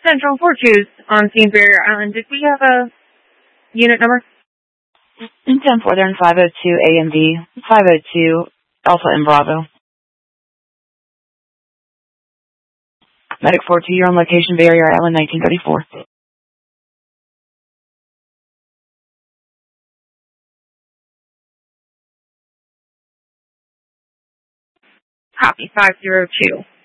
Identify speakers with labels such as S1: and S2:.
S1: Central 4-2's on scene, Barrier Island. Did we have a unit number?
S2: 10-4, they're in 502 AMV, 502 Alpha and Bravo. Medic 4-2, you're on location, Barrier Island, 1934.
S1: Copy, 502.